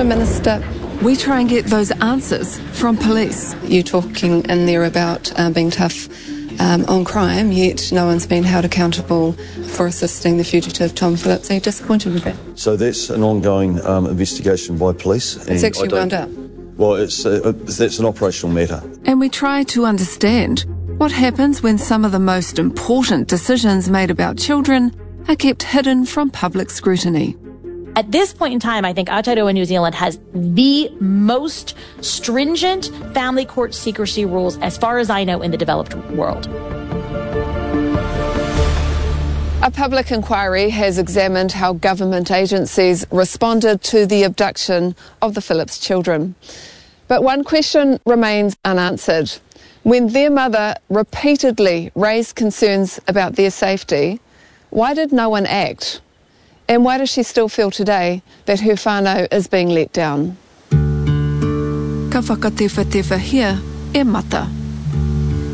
a minister. We try and get those answers from police. You're talking in there about being tough on crime, yet no one's been held accountable for assisting the fugitive Tom Phillips. Are you disappointed with that? So that's an ongoing investigation by police. It's actually wound up? Well, that's an operational matter. And we try to understand what happens when some of the most important decisions made about children are kept hidden from public scrutiny. At this point in time, I think Aotearoa New Zealand has the most stringent family court secrecy rules, as far as I know, in the developed world. A public inquiry has examined how government agencies responded to the abduction of the Phillips children. But one question remains unanswered. When their mother repeatedly raised concerns about their safety, why did no one act? And why does she still feel today that her whānau is being let down? Ka whakatewhatewha hia e mata.